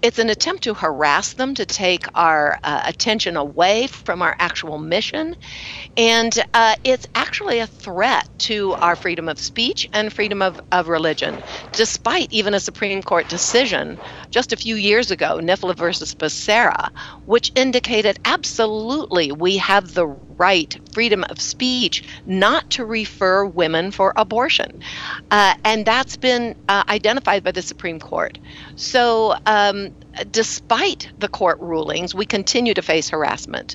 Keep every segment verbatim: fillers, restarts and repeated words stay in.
it's an attempt to harass them, to take our uh, attention away from our actual mission. And uh, it's actually a threat to our freedom of speech and freedom of, of religion, despite even a Supreme Court decision just a few years ago, Nifla versus Becerra, which indicated absolutely we have the right, freedom of speech, not to refer women for abortion. Uh, and that's been uh, identified by the Supreme Court. So um, despite the court rulings, we continue to face harassment.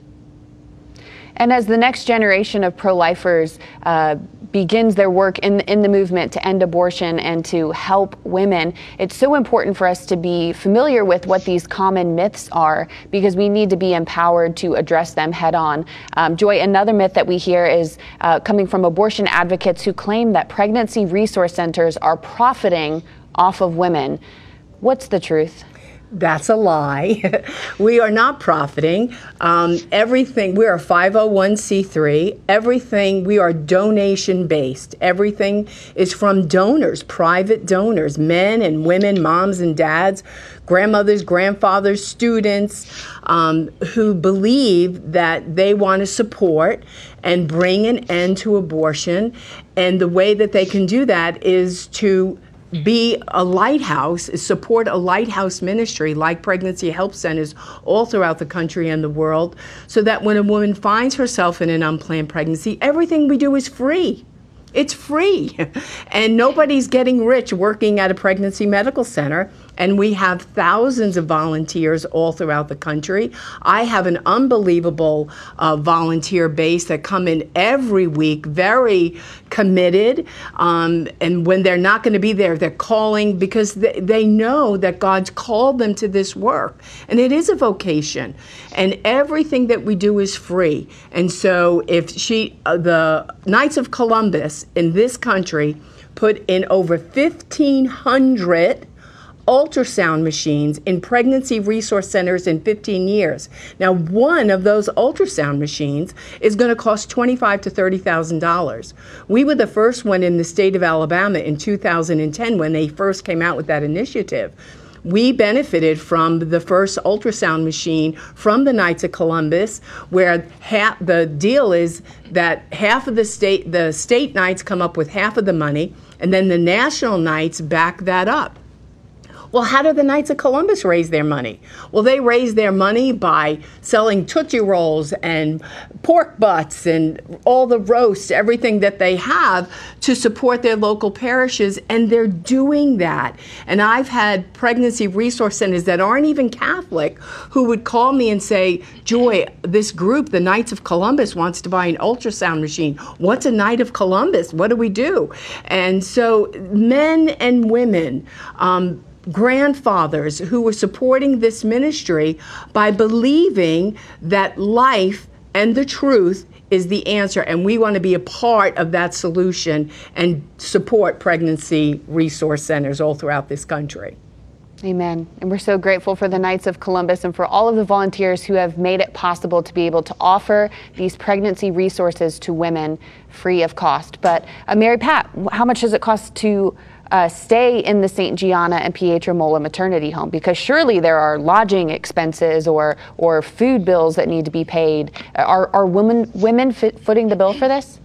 And as the next generation of pro-lifers uh, begins their work in, in the movement to end abortion and to help women, it's so important for us to be familiar with what these common myths are, because we need to be empowered to address them head on. Um, Joy, another myth that we hear is uh, coming from abortion advocates who claim that pregnancy resource centers are profiting off of women. What's the truth? That's a lie. We are not profiting. Um, everything, we're a five oh one c three. Everything, we are donation based. Everything is from donors, private donors, men and women, moms and dads, grandmothers, grandfathers, students, um, who believe that they want to support and bring an end to abortion. And the way that they can do that is to be a lighthouse, support a lighthouse ministry like pregnancy help centers all throughout the country and the world, so that when a woman finds herself in an unplanned pregnancy, everything we do is free. It's free. And nobody's getting rich working at a pregnancy medical center. And we have thousands of volunteers all throughout the country. I have an unbelievable uh, volunteer base that come in every week, very committed. Um, and when they're not going to be there, they're calling because they, they know that God's called them to this work. And it is a vocation. And everything that we do is free. And so if she, uh, the Knights of Columbus in this country put in over fifteen hundred ultrasound machines in pregnancy resource centers in fifteen years. Now, one of those ultrasound machines is going to cost twenty-five thousand to thirty thousand dollars. We were the first one in the state of Alabama in two thousand ten when they first came out with that initiative. We benefited from the first ultrasound machine from the Knights of Columbus, where half, the deal is that half of the state, the state Knights come up with half of the money, and then the national Knights back that up. Well, how do the Knights of Columbus raise their money? Well, they raise their money by selling Tootsie Rolls and pork butts and all the roasts, everything that they have to support their local parishes, and they're doing that. And I've had pregnancy resource centers that aren't even Catholic who would call me and say, Joy, this group, the Knights of Columbus, wants to buy an ultrasound machine. What's a Knight of Columbus? What do we do? And so men and women, um, grandfathers who were supporting this ministry by believing that life and the truth is the answer, and we want to be a part of that solution and support pregnancy resource centers all throughout this country. Amen. And we're so grateful for the Knights of Columbus and for all of the volunteers who have made it possible to be able to offer these pregnancy resources to women free of cost. But uh, Mary Pat, how much does it cost to Uh, stay in the Saint Gianna and Pietromola maternity home? Because surely there are lodging expenses or or food bills that need to be paid. Are are women women fit, footing the bill for this?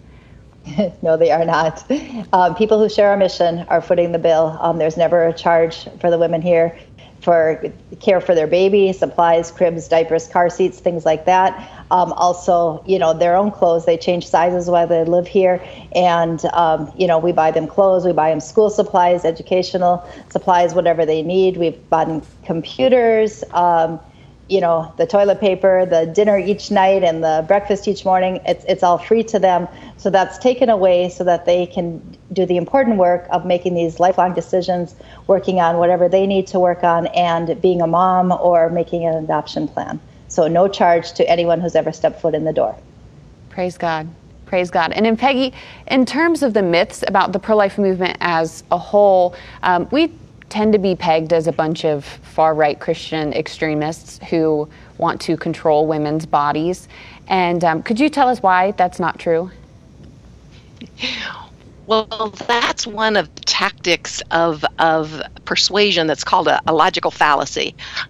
No, they are not. Um, people who share our mission are footing the bill. Um, there's never a charge for the women here for care for their baby, supplies, cribs, diapers, car seats, things like that. Um, also, you know, their own clothes. They change sizes while they live here. And, um, you know, we buy them clothes, we buy them school supplies, educational supplies, whatever they need. We've bought them computers, um, you know, the toilet paper, the dinner each night and the breakfast each morning. It's, it's all free to them. So that's taken away so that they can do the important work of making these lifelong decisions, working on whatever they need to work on, and being a mom or making an adoption plan. So no charge to anyone who's ever stepped foot in the door. Praise God. Praise God. And then Peggy, in terms of the myths about the pro-life movement as a whole, um, we tend to be pegged as a bunch of far-right Christian extremists who want to control women's bodies. And um, could you tell us why that's not true? Well, that's one of the tactics of, of persuasion that's called a, a logical fallacy.